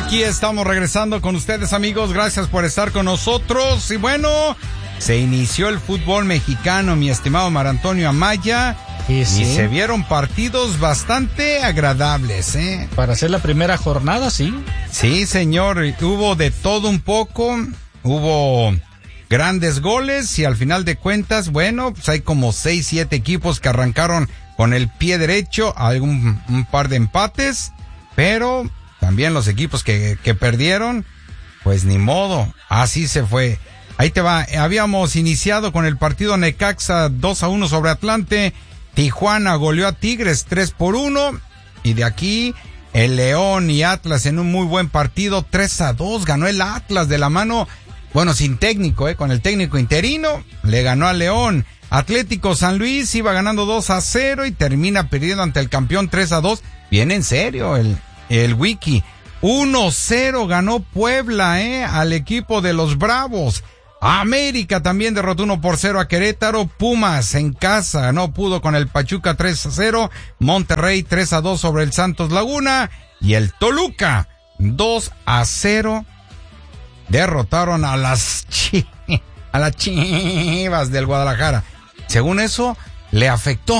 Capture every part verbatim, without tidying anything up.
Aquí estamos regresando con ustedes, amigos. Gracias por estar con nosotros. Y bueno, se inició el fútbol mexicano, mi estimado Mar Antonio Amaya. Y, sí. y se vieron partidos bastante agradables, ¿eh? Para hacer la primera jornada, sí. Sí, señor. Hubo de todo un poco. Hubo grandes goles y al final de cuentas, bueno, pues hay como seis, siete equipos que arrancaron con el pie derecho, algún un par de empates, pero también los equipos que, que perdieron, pues ni modo, así se fue. Ahí te va, habíamos iniciado con el partido Necaxa dos a uno sobre Atlante, Tijuana goleó a Tigres tres por uno, y de aquí el León y Atlas en un muy buen partido, tres a dos, ganó el Atlas de la mano, bueno, sin técnico, eh, con el técnico interino, le ganó al León. Atlético San Luis iba ganando dos a cero y termina perdiendo ante el campeón tres a dos, viene en serio el El Wiki. uno cero ganó Puebla, eh, al equipo de los Bravos. América también derrotó uno por cero a Querétaro. Pumas en casa no pudo con el Pachuca tres a cero. Monterrey tres a dos sobre el Santos Laguna. Y el Toluca dos a cero. Derrotaron a las chi- a las Chivas del Guadalajara. Según eso, le afectó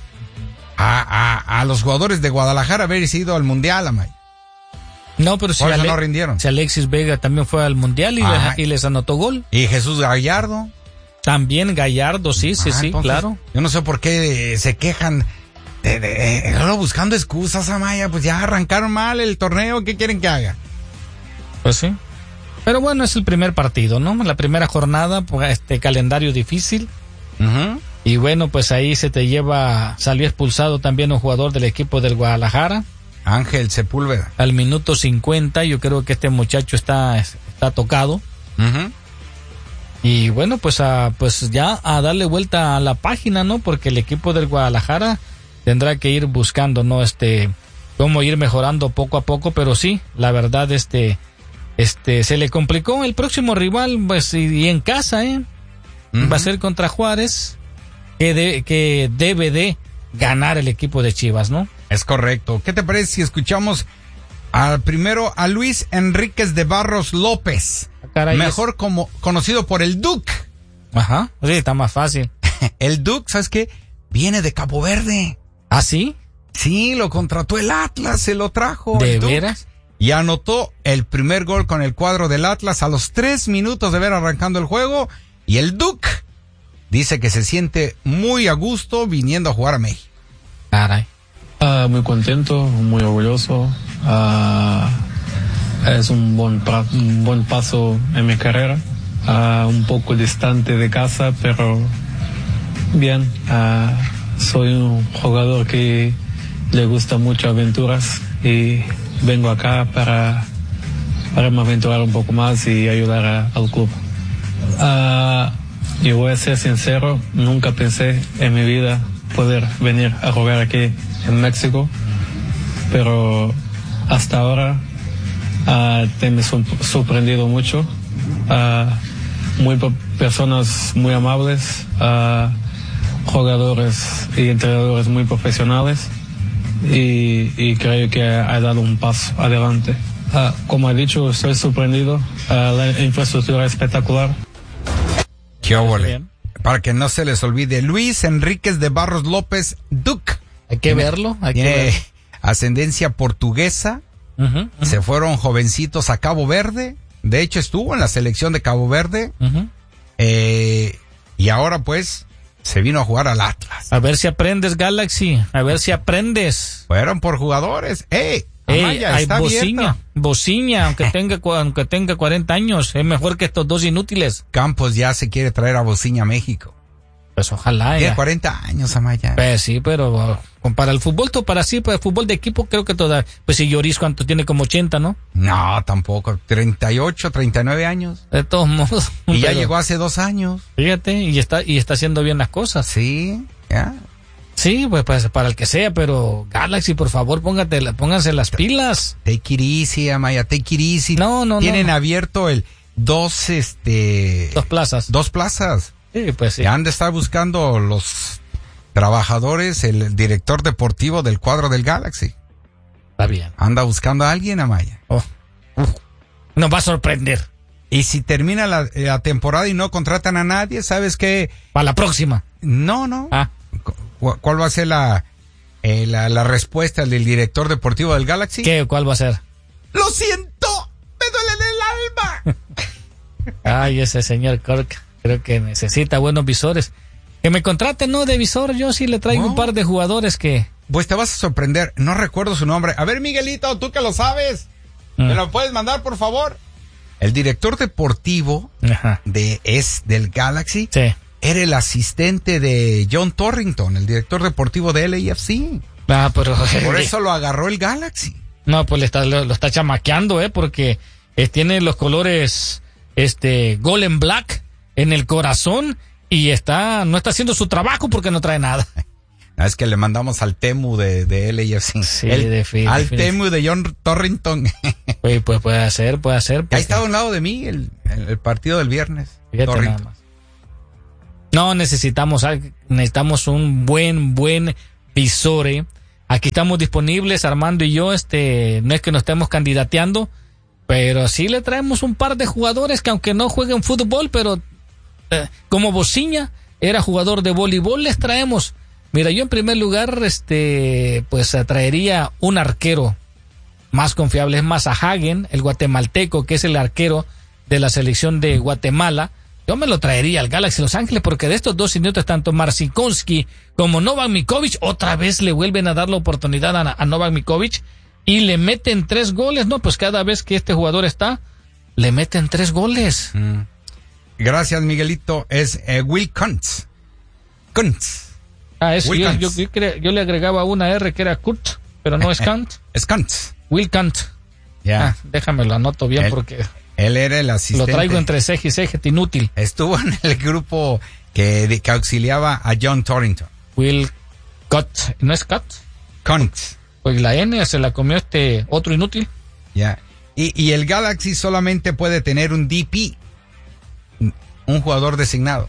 A, a, a los jugadores de Guadalajara haber ido al Mundial, Amay. No, pero si, Por eso Ale- no rindieron. si Alexis Vega también fue al Mundial y, Ah. les, y les anotó gol. Y Jesús Gallardo. También Gallardo, sí, sí, Ah, sí, entonces, claro. Yo no sé por qué eh, se quejan de, de, eh, solo buscando excusas, Amaya. Pues ya arrancaron mal el torneo, ¿qué quieren que haga? Pues sí. Pero bueno, es el primer partido, ¿no? La primera jornada, pues este calendario difícil. Uh-huh. Y bueno, pues ahí se te lleva, salió expulsado también un jugador del equipo del Guadalajara. Ángel Sepúlveda. Al minuto cincuenta, yo creo que este muchacho está, está tocado. Uh-huh. Y bueno, pues a, pues ya a darle vuelta a la página, ¿no? Porque el equipo del Guadalajara tendrá que ir buscando, ¿no? Este, cómo ir mejorando poco a poco, pero sí, la verdad, este, este, se le complicó el próximo rival, pues, y, y en casa, ¿eh? Uh-huh. Va a ser contra Juárez, que, de, que debe de ganar el equipo de Chivas, ¿no? Es correcto. ¿Qué te parece si escuchamos al primero a Luis Enríquez de Barros López? Caray, mejor es... como conocido por el Duke. Ajá, sí, está más fácil. El Duke, ¿sabes qué? Viene de Cabo Verde. ¿Ah, sí? Sí, lo contrató el Atlas, se lo trajo. ¿De veras? Y anotó el primer gol con el cuadro del Atlas a los tres minutos de ver arrancando el juego. Y el Duke dice que se siente muy a gusto viniendo a jugar a México. Caray. Uh, muy contento, muy orgulloso. Uh, es un buen, pra- un buen paso en mi carrera. Uh, un poco distante de casa, pero bien. Uh, soy un jugador que le gusta mucho aventuras y vengo acá para, para me aventurar un poco más y ayudar a, al club. Uh, yo voy a ser sincero, nunca pensé en mi vida poder venir a jugar aquí en México, pero hasta ahora uh, te me ha sorprendido mucho. Uh, muy personas muy amables, uh, jugadores y entrenadores muy profesionales, y, y creo que ha dado un paso adelante. Uh, como he dicho, estoy sorprendido. Uh, la infraestructura es espectacular. Qué óvole. Para que no se les olvide, Luis Enríquez de Barros López Duke. Hay que tiene, verlo. Hay tiene que verlo. ascendencia portuguesa. Uh-huh, uh-huh. Se fueron jovencitos a Cabo Verde. De hecho, estuvo en la selección de Cabo Verde. Uh-huh. Eh, y ahora, pues, se vino a jugar al Atlas. A ver si aprendes, Galaxy. A ver si aprendes. Fueron por jugadores. ¡Ey! Ey, Amaya, hay está bociña, bociña, aunque tenga, aunque tenga cuarenta años, es mejor que estos dos inútiles. Campos ya se quiere traer a Bociña a México. Pues ojalá. Tiene ya. cuarenta años, Amaya. Pues sí, pero uh, para el fútbol, para sí, para el fútbol de equipo, creo que toda, pues si Lloris, ¿cuánto tiene? Como ochenta, ¿no? No, tampoco, treinta y ocho, treinta y nueve años. De todos modos. Y ya llegó hace dos años. Fíjate, y está, y está haciendo bien las cosas. Sí, ya. Sí, pues, pues para el que sea, pero Galaxy, por favor, póngate, pónganse las pilas. Take it easy, Amaya, take it easy. No, no, Tienen no. abierto el dos, este... Dos plazas. Dos plazas. Sí, pues sí. Ya han de estar buscando los trabajadores, el director deportivo del cuadro del Galaxy. Está bien. Anda buscando a alguien, Amaya. Oh. uf, nos va a sorprender. Y si termina la, la temporada y no contratan a nadie, ¿sabes qué? Para la próxima. No, no. Ah. ¿Cu- ¿Cuál va a ser la, eh, la, la respuesta del director deportivo del Galaxy? ¿Qué? ¿Cuál va a ser? ¡Lo siento! ¡Me duele en el alma! Ay, ese señor Kirk, creo que necesita buenos visores. Que me contraten, ¿no? De visor, yo sí le traigo No. un par de jugadores que... Pues te vas a sorprender, no recuerdo su nombre. A ver, Miguelito, tú que lo sabes, Mm. ¿me lo puedes mandar, por favor? El director deportivo Ajá. de es del Galaxy Sí. era el asistente de John Torrington, el director deportivo de L A F C. Ah, pero... Por eso lo agarró el Galaxy. No, pues le está, lo, lo está chamaqueando, ¿eh? Porque eh, tiene los colores, este, Golden Black en el corazón y está, no está haciendo su trabajo porque no trae nada. No, es que le mandamos al Temu de, de L A F C. Sí, El- de fin, Al de fin. Temu de John Torrington. Oye, pues puede ser, puede ser. Ahí porque- estaba a un lado de mí el, el, el partido del viernes. Fíjate Torrington. nada más. No, necesitamos, al- necesitamos un buen, buen visor, ¿eh? Aquí estamos disponibles, Armando y yo, este, no es que nos estemos candidateando, pero sí le traemos un par de jugadores que aunque no jueguen fútbol, pero eh, como Bociña era jugador de voleibol, les traemos. Mira, yo en primer lugar, este, pues eh, traería un arquero más confiable, es más a Hagen, el guatemalteco, que es el arquero de la selección de Guatemala. Yo me lo traería al Galaxy Los Ángeles porque de estos dos idiotas, tanto Marcinkonski como Novak Mikovic, otra vez le vuelven a dar la oportunidad a, a Novak Mikovic y le meten tres goles, ¿no? Pues cada vez que este jugador está, le meten tres goles. Mm. Gracias, Miguelito. Es eh, Will Kuntz. Kuntz. Ah, eso, Will yo, Kuntz. yo, yo, cre- yo le agregaba una R que era Kurt, pero no es Kant. Es Kuntz. Will Kant. Ya. Ah, déjame lo anoto bien Él- porque Él era el lo asistente. traigo entre ceja y ceja, inútil. Estuvo en el grupo que, de- que auxiliaba a John Torrington. Will Cut, ¿no es Cut? Kuntz. Pues la N se la comió este otro inútil. Ya. Y, y el Galaxy solamente puede tener un D P. Un jugador designado.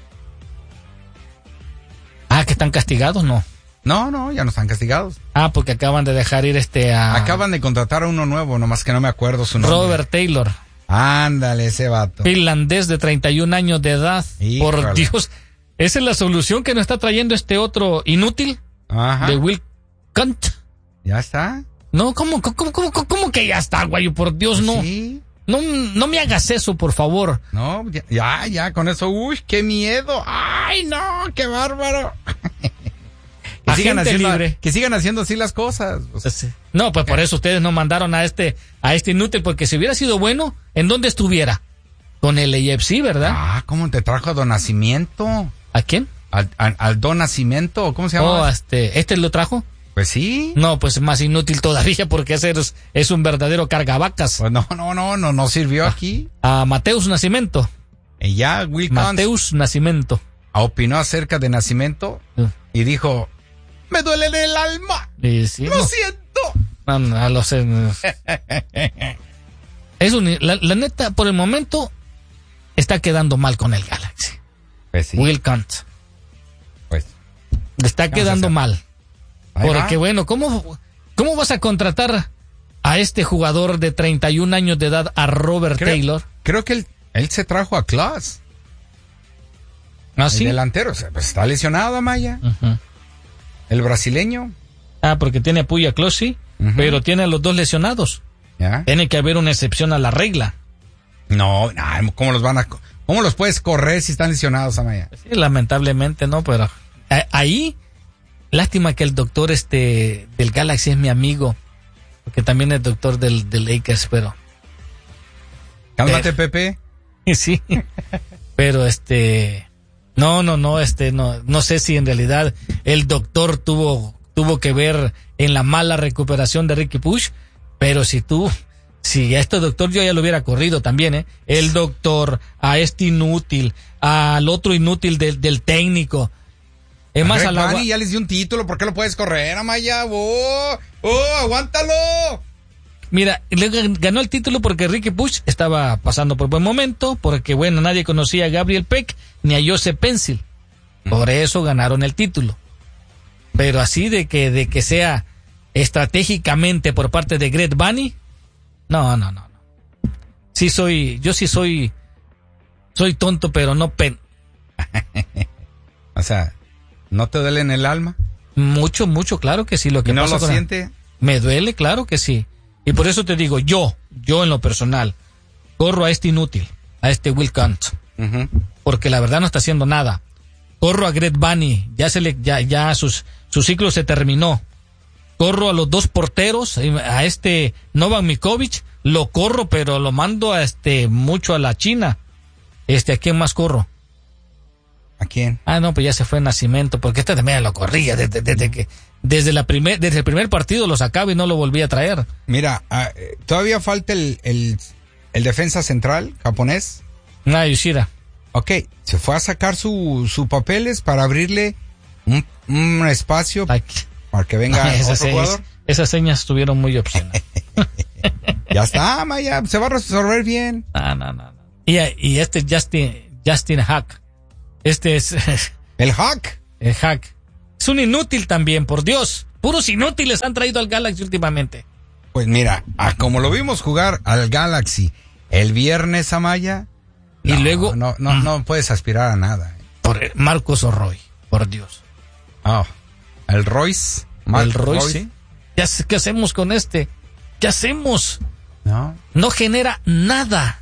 Ah, que están castigados, no. No, no, ya no están castigados. Ah, porque acaban de dejar ir este a Acaban de contratar a uno nuevo, nomás que no me acuerdo su nombre. Robert Taylor, Ándale, ese vato. finlandés de treinta y un años de edad. Híjole. Por Dios, esa es la solución que nos está trayendo este otro inútil Ajá. de Will Kant. Ya está. No, ¿cómo, cómo, cómo, cómo, cómo que ya está, güey? Por Dios, no. Sí. No, no me hagas eso, por favor. No, ya, ya, ya, con eso, uy, qué miedo. Ay, no, qué bárbaro. que, sigan Agente haciendo, libre. que sigan haciendo así las cosas. O sea, No, pues por eso ustedes no mandaron a este, a este inútil, porque si hubiera sido bueno, ¿en dónde estuviera? Con el A F C, ¿verdad? ah, ¿cómo te trajo a Don Nacimiento? ¿A quién? ¿Al, al, al Don Nacimiento? ¿Cómo se llama? Oh, este, ¿este lo trajo? Pues sí. No, pues más inútil todavía, porque ese es, es un verdadero cargavacas. Pues no, no, no, no, no sirvió aquí. A Mateus Nacimiento. Y ya Will Kuntz Mateus Nacimiento. opinó acerca de Nacimiento y dijo, me duele en el alma. Y sí, Lo no, siento. no, no, lo sé. Es un, la, la neta, por el momento, está quedando mal con el Galaxy. Pues sí. Will Kant. Pues. Le está Vamos a quedando hacer. mal. Ahí Porque va. bueno, ¿cómo, ¿cómo vas a contratar a este jugador de treinta y un años de edad, a Robert Creo- Taylor? Creo que él, él se trajo a Klaus. ¿Ah, El sí? delantero, o sea, pues está lesionado, Amaya. Ujú. El brasileño. Ah, porque tiene a Puya Closi, Ujú. pero tiene a los dos lesionados. ¿Ya? Tiene que haber una excepción a la regla. No, no, ¿cómo los van a, co- cómo los puedes correr si están lesionados, Amaya? Sí, lamentablemente no, pero a- ahí, lástima que el doctor este del Galaxy es mi amigo, porque también es doctor del, del Lakers, pero Cálmate, Eh. Pepe. sí, pero este, no, no, no, este, no, no sé si en realidad el doctor tuvo, tuvo que ver en la mala recuperación de Ricky Push, pero si tú, si a este doctor yo ya lo hubiera corrido también, ¿eh? El doctor, a este inútil, al otro inútil del, del técnico. Es más, Red a la, Bunny ya les dio un título, ¿por qué lo puedes correr, Amaya? ¡Oh! ¡Oh, aguántalo! mira, le gan- ganó el título porque Ricky Push estaba pasando por buen momento, porque bueno, nadie conocía a Gabriel Peck ni a Joseph Pencil. Por eso ganaron el título. Pero así de que, de que sea estratégicamente por parte de Greg Bunny, no, no, no, no. sí soy, yo sí soy, soy tonto, pero no pen. O sea, ¿no te duele en el alma? Mucho, mucho, claro que sí. Lo que ¿Y no pasa lo con la- siente? Me duele, claro que sí. Y por eso te digo, yo, yo en lo personal, corro a este inútil, a este Will Kant, Uh-huh. porque la verdad no está haciendo nada. Corro a Greg Bunny, ya se le, ya, ya sus, su ciclo se terminó. Corro a los dos porteros, a este Novak Mikovic, lo corro, pero lo mando a este, mucho a la China. Este, ¿a quién más corro? ¿A quién? Ah, no, pues ya se fue Nacimiento, porque este también lo corría desde, desde que, desde la primer, desde el primer partido lo sacaba y no lo volvía a traer. Mira, ah, eh, todavía falta el, el, el defensa central japonés. Ah, Yoshida. Ok, se fue a sacar su, su papeles para abrirle un, un espacio Ay, para que venga esas, otro esas, jugador. esas señas estuvieron muy opcionales. Ya está, Maya, se va a resolver bien. No, no, no, no. Y, y este Justin, Justin Hack. Este es El hack. el Hack. Es un inútil también, por Dios. Puros inútiles han traído al Galaxy últimamente. Pues mira, a como lo vimos jugar al Galaxy el viernes, Amaya, Y no, luego no, no, no puedes aspirar a nada. por Marcos O'Roy, por Dios. Oh, el Royce. Mark el Roy, Royce. sí. Ya sé, ¿qué hacemos con este? ¿Qué hacemos? No. No genera nada.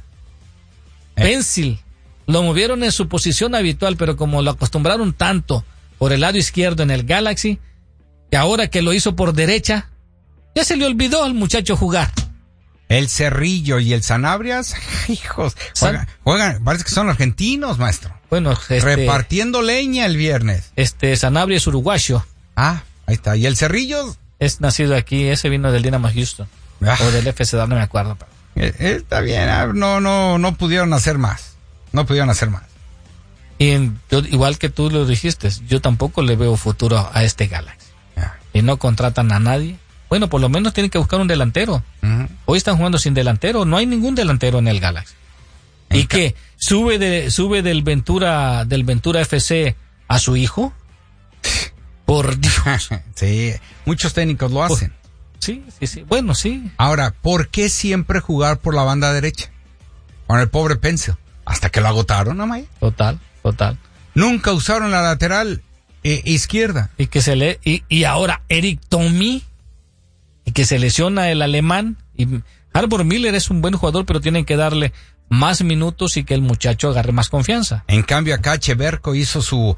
Eh. Pencil. Lo movieron en su posición habitual, pero como lo acostumbraron tanto por el lado izquierdo en el Galaxy, que ahora que lo hizo por derecha, ya se le olvidó al muchacho jugar. El Cerrillo y el Sanabria, hijos, juegan, juegan, parece que son argentinos, maestro. Bueno, este, Repartiendo leña el viernes. este Sanabria es uruguayo. Ah, ahí está. ¿Y el Cerrillo? Es nacido aquí, ese vino del Dynamo Houston. Ah, O del F C D, no me acuerdo. eh, eh, está bien, ah, no, no, no pudieron hacer más. No pudieron hacer más. Y yo, igual que tú lo dijiste, yo tampoco le veo futuro a este Galaxy. Ah, Y no contratan a nadie. Bueno, por lo menos tienen que buscar un delantero. ujú. Hoy están jugando sin delantero, no hay ningún delantero en el Galaxy. En ¿Y ca- qué? ¿Sube de sube del Ventura del Ventura F C a su hijo? Por Dios. Sí, muchos técnicos lo hacen. Sí, sí, sí. Bueno, sí. Ahora, ¿por qué siempre jugar por la banda derecha? Con el pobre Pencil. Hasta que lo agotaron, ¿no, Maya? Total, total. Nunca usaron la lateral eh, izquierda. Y que se le y, y ahora Eric Tommy y que se lesiona el alemán y Harbour Miller es un buen jugador, pero tienen que darle más minutos y que el muchacho agarre más confianza. En cambio, acá Cheverco hizo su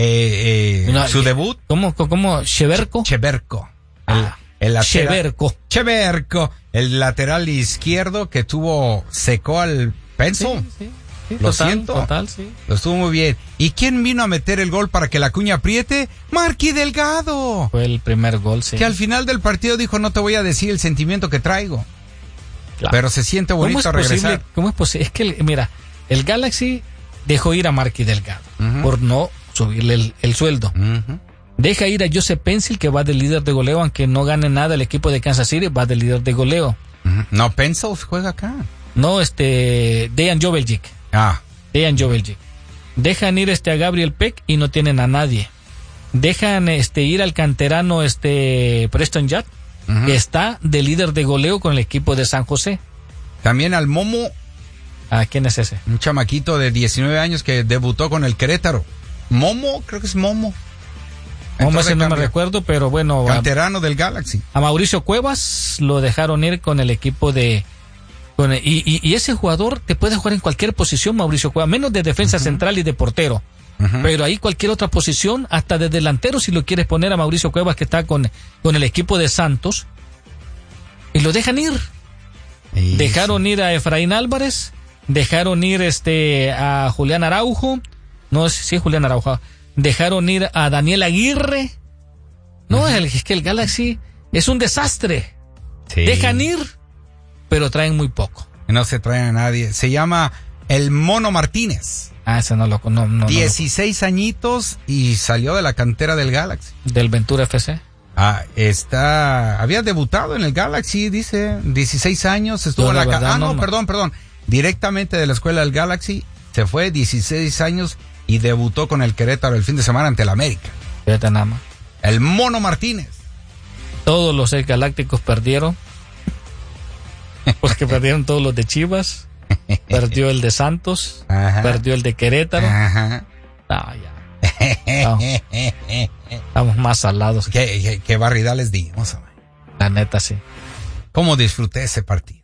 eh, eh, No, su eh, debut. ¿Cómo cómo Cheverco? Cheverco. El, Ah, el lateral- Cheverco. Cheverco, el lateral izquierdo que tuvo, secó al Pencil. Sí, sí, sí, Lo total, siento. total, sí. Lo estuvo muy bien. ¿Y quién vino a meter el gol para que la cuña apriete? Marquí Delgado. Fue el primer gol, sí. Que al final del partido dijo, no te voy a decir el sentimiento que traigo. Claro. Pero se siente ¿Cómo es bonito posible? regresar. ¿Cómo es posible? Es que, el- mira, el Galaxy dejó ir a Marquis Delgado Ujú. por no subirle el, el sueldo. Ujú. Deja ir a Joseph Pencil, que va de líder de goleo, aunque no gane nada el equipo de Kansas City, va de líder de goleo. Ujú. No, Pencil juega acá. No, este, Dejan Joveljic. Ah, Dejan Joveljic. Dejan ir este a Gabriel Peck y no tienen a nadie. Dejan este ir al canterano este Preston Judd, ujú. que está de líder de goleo con el equipo de San José. También al Momo, ¿A quién es ese? un chamaquito de diecinueve años que debutó con el Querétaro. Momo, creo que es Momo. Como Entonces ese no me cambia. recuerdo, pero bueno, a, Canterano del Galaxy. a Mauricio Cuevas lo dejaron ir con el equipo de... Con el- y, y, y ese jugador te puede jugar en cualquier posición, Mauricio Cuevas, menos de defensa central y de portero. Ujú. Pero ahí cualquier otra posición, hasta de delantero, si lo quieres poner a Mauricio Cuevas, que está con, con el equipo de Santos, y lo dejan ir. Y Dejaron ir a Efraín Álvarez, dejaron ir este a Julián Araujo, no sé si es Julián Araujo, dejaron ir a Daniel Aguirre. No, el- es que el Galaxy es un desastre. sí. Dejan ir, pero traen muy poco. No se traen a nadie. Se llama el Mono Martínez. Ah, ese no lo no, no, no, dieciséis añitos y salió de la cantera del Galaxy. del Ventura F C. Ah, está, había debutado en el Galaxy, dice, dieciséis años, estuvo Yo, en la la, ca- verdad, ah, no, no, no. perdón, perdón, directamente de la escuela del Galaxy, se fue dieciséis años y debutó con el Querétaro el fin de semana ante el América. Fíjate nada más. El Mono Martínez. Todos los ex galácticos perdieron. Porque perdieron todos los de Chivas. perdió el de Santos, Ajá. perdió el de Querétaro. Ajá. No, ya. No. Estamos más salados. ¿Qué, qué, qué barrida les dimos, hombre? La neta, sí. ¿Cómo disfruté ese partido?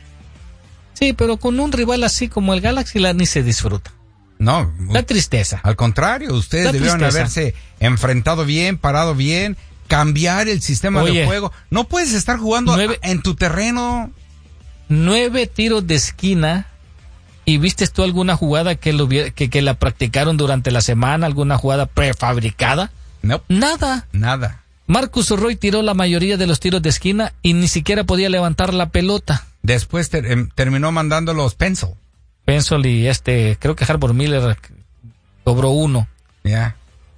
Sí, pero con un rival así como el Galaxy la, ni se disfruta. No. Da tristeza. Al contrario, ustedes da debieron tristeza. haberse enfrentado bien, parado bien, cambiar el sistema Oye, de juego. No puedes estar jugando nueve, en tu terreno. Nueve tiros de esquina. ¿Y viste tú alguna jugada que, lo, que, que la practicaron durante la semana? ¿Alguna jugada prefabricada? No. Nada. Nada. Marcus Roy tiró la mayoría de los tiros de esquina y ni siquiera podía levantar la pelota. Después ter, eh, terminó mandando los Pencil. Pencil y este, creo que Harbor Miller cobró uno. Ya. Yeah.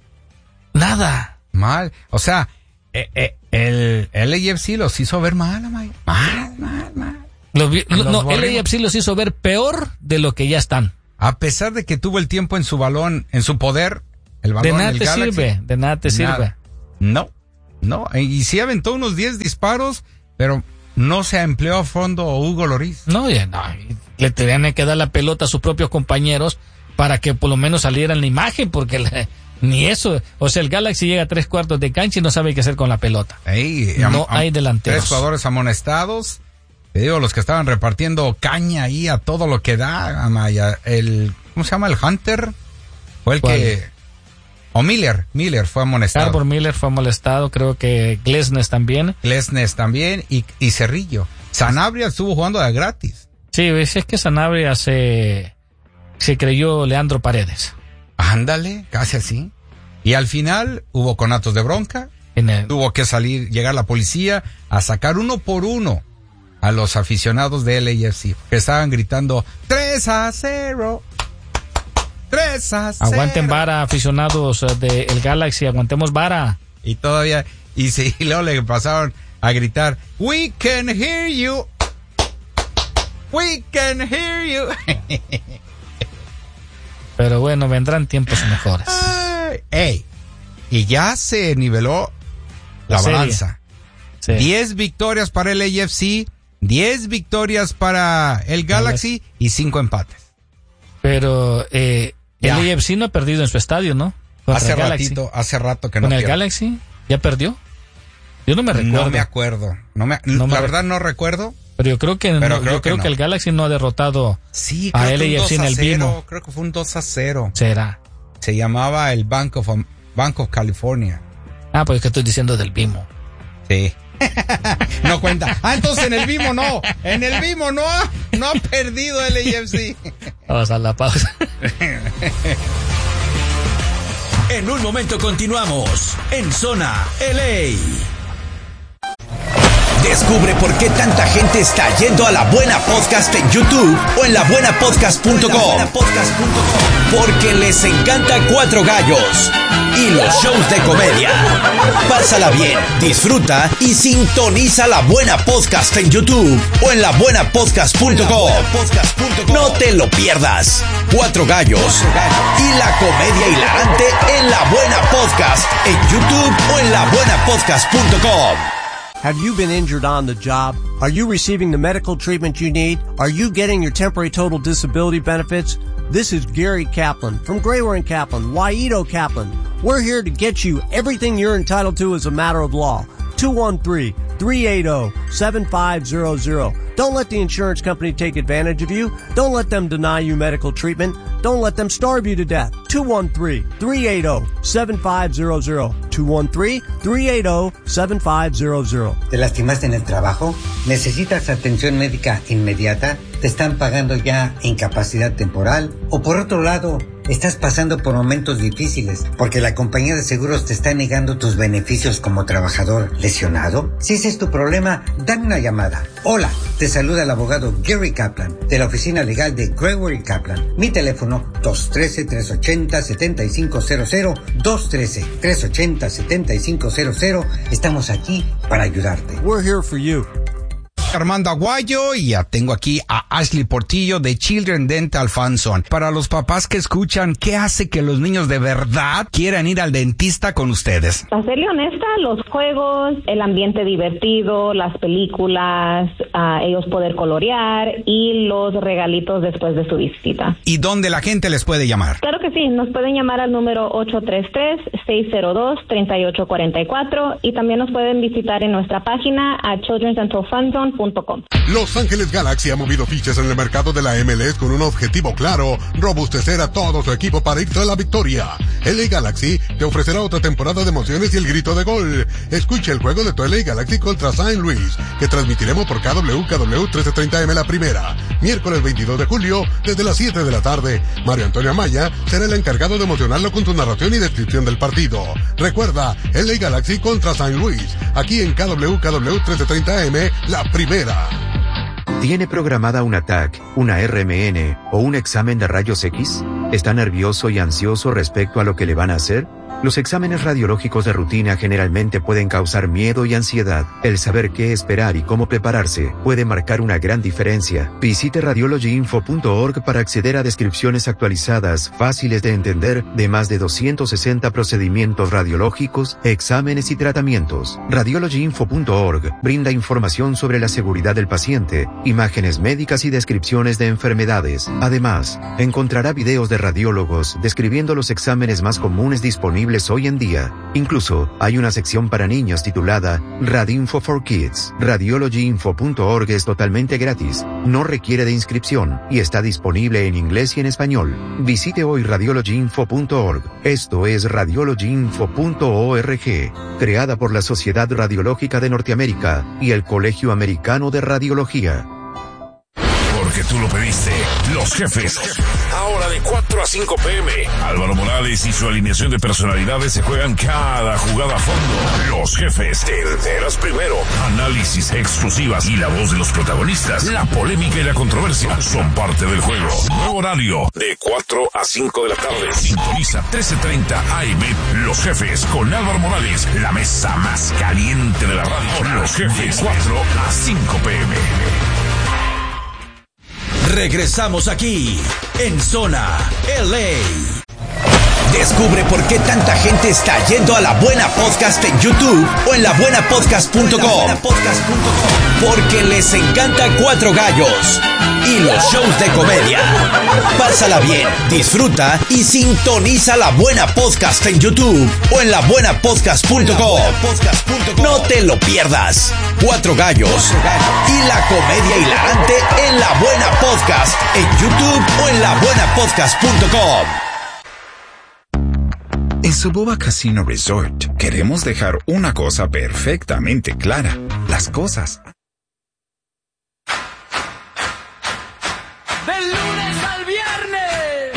Nada. Mal. O sea, eh, eh, el, el L A F C los hizo ver mal, mal, mal, mal. mal. Los, los no, el L A F C los hizo ver peor de lo que ya están. A pesar de que tuvo el tiempo en su balón, en su poder, el balón de nada del te Galaxy, sirve, de nada te nada. sirve. No, no, y sí aventó unos diez disparos, pero no se empleó a fondo Hugo Lloris. No, ya no, le tenían que dar la pelota a sus propios compañeros para que por lo menos saliera en la imagen, porque la, ni eso, o sea, el Galaxy llega a tres cuartos de cancha y no sabe qué hacer con la pelota. Ey, no am, hay delanteros. Tres jugadores amonestados. Te digo, los que estaban repartiendo caña ahí a todo lo que da, Amaya, el, ¿cómo se llama? El Hunter, fue el ¿Cuál? que, o Miller, Miller fue amonestado. Harbor Miller fue molestado, creo que Glesnes también. Glesnes también, y, y Cerrillo. Sanabria estuvo jugando de gratis. Sí, es que Sanabria se, se creyó Leandro Paredes. Ándale, casi así. Y al final hubo conatos de bronca, en el... tuvo que salir, llegar la policía a sacar uno por uno a los aficionados de L A F C, que estaban gritando tres a cero, tres a cero. Aguanten vara, aficionados del Galaxy, aguantemos vara. Y todavía, y, sí, y luego le pasaron a gritar, we can hear you, we can hear you. Pero bueno, vendrán tiempos mejores. Ay, ey, y ya se niveló la, la balanza. Sí. diez victorias para el L A F C, diez victorias para el Galaxy y cinco empates. Pero eh, el A F C no ha perdido en su estadio, ¿no? Contra hace ratito, hace rato que no ¿Con el pierde. Galaxy ya perdió? Yo no me recuerdo. No me acuerdo. No me, no la me verdad no recuerdo. Pero yo creo que pero no, creo yo creo que, que no. el Galaxy no ha derrotado sí, a L A F C en el Bimo. Creo que fue un dos a cero. ¿Será? Se llamaba el Bank of, Bank of California. Ah, pues es que estoy diciendo del Bimo. Sí. No cuenta. Ah, entonces en el Bimo no. En el Bimo no ha, no ha perdido el L A F C. Vamos a la pausa. En un momento continuamos en Zona L A. Descubre por qué tanta gente está yendo a La Buena Podcast en YouTube o en la buena podcast punto com. Porque les encanta Cuatro Gallos y los shows de comedia. Pásala bien, disfruta y sintoniza La Buena Podcast en YouTube o en la buena podcast punto com. No te lo pierdas. Cuatro Gallos y la comedia hilarante en La Buena Podcast en YouTube o en la buena podcast punto com. Have you been injured on the job? Are you receiving the medical treatment you need? Are you getting your temporary total disability benefits? This is Gary Kaplan from Grayware and Kaplan, Waito Kaplan. We're here to get you everything you're entitled to as a matter of law. two one three, three eight zero, seven five zero zero. Don't let the insurance company take advantage of you. Don't let them deny you medical treatment. Don't let them starve you to death. two one three, three eight zero, seven five zero zero. two one three, three eight zero, seven five zero zero. ¿Te lastimaste en el trabajo? ¿Necesitas atención médica inmediata? ¿Te están pagando ya incapacidad temporal? O por otro lado, estás pasando por momentos difíciles porque la compañía de seguros te está negando tus beneficios como trabajador lesionado. Si ese es tu problema, dame una llamada. Hola, te saluda el abogado Gary Kaplan de la oficina legal de Grayware y Kaplan. Mi teléfono dos uno tres, tres ocho cero, siete cinco cero cero, dos uno tres, tres ocho cero, siete cinco cero cero. Estamos aquí para ayudarte. We're here for you. Armando Aguayo y ya tengo aquí a Ashley Portillo de Children Dental Funson. Para los papás que escuchan, ¿qué hace que los niños de verdad quieran ir al dentista con ustedes? Para serle honesta, los juegos, el ambiente divertido, las películas, uh, ellos poder colorear y los regalitos después de su visita. ¿Y dónde la gente les puede llamar? Claro que sí, nos pueden llamar al número ocho tres tres, seis cero dos, tres ocho cuatro cuatro y también nos pueden visitar en nuestra página a children dental funzone punto com. Los Ángeles Galaxy ha movido fichas en el mercado de la M L S con un objetivo claro: robustecer a todo su equipo para ir a la victoria. L A Galaxy te ofrecerá otra temporada de emociones y el grito de gol. Escucha el juego de tu L A Galaxy contra Saint Louis, que transmitiremos por K W K W trece treinta M la primera, miércoles veintidós de julio desde las siete de la tarde. Mario Antonio Amaya será el encargado de emocionarlo con su narración y descripción del partido. Recuerda, L A Galaxy contra Saint Louis, aquí en K W K W trece treinta M la primera. ¿Tiene programada una T A C, una R M N o un examen de rayos X? ¿Está nervioso y ansioso respecto a lo que le van a hacer? Los exámenes radiológicos de rutina generalmente pueden causar miedo y ansiedad. El saber qué esperar y cómo prepararse puede marcar una gran diferencia. Visite radiology info punto org para acceder a descripciones actualizadas, fáciles de entender, de más de doscientos sesenta procedimientos radiológicos, exámenes y tratamientos. radiology info punto org brinda información sobre la seguridad del paciente, imágenes médicas y descripciones de enfermedades. Además, encontrará videos de radiólogos describiendo los exámenes más comunes disponibles hoy en día. Incluso, hay una sección para niños titulada Radinfo for Kids. radiology info punto org es totalmente gratis, no requiere de inscripción y está disponible en inglés y en español. Visite hoy radiology info punto org. Esto es radiology info punto org, creada por la Sociedad Radiológica de Norteamérica y el Colegio Americano de Radiología. Porque tú lo pediste. Los Jefes. Ahora de cuatro a cinco p m Álvaro Morales y su alineación de personalidades se juegan cada jugada a fondo. Los Jefes. Te enteras primero. Análisis, exclusivas y la voz de los protagonistas. La polémica y la controversia son parte del juego. Nuevo horario de cuatro a cinco de la tarde. Sintoniza trece treinta A M. Los Jefes con Álvaro Morales. La mesa más caliente de la radio. Los Jefes. cuatro a cinco p m Regresamos aquí, en Zona L A. Descubre por qué tanta gente está yendo a La Buena Podcast en YouTube o en la buena podcast punto com. Porque les encanta Cuatro Gallos y los shows de comedia. Pásala bien, disfruta y sintoniza La Buena Podcast en YouTube o en la buena podcast punto com. No te lo pierdas. Cuatro Gallos y la comedia hilarante en La Buena Podcast en YouTube o en la buena podcast punto com. En Soboba Casino Resort queremos dejar una cosa perfectamente clara. Las cosas Del lunes